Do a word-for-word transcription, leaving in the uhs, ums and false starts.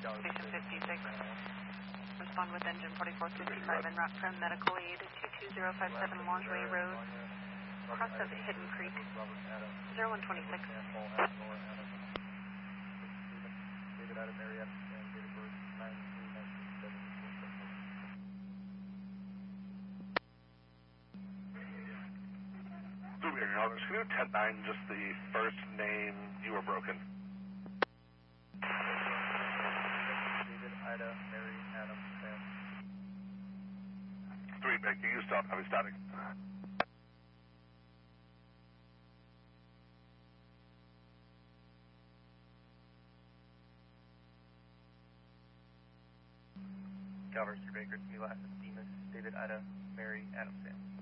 Station fifty-six. Respond with engine forty-four fifty-five en route from medical aid two two zero five seven Lingerie Road, cross of Hidden Creek, zero one twenty-six. Can you ten nine just the first name you were broken? David, Ida, Mary, Adam, Sam. Three, Baker, you stop, heavy static. Calvary, Baker, Mila, Demas, David, Ida, Mary, Adam, Sam.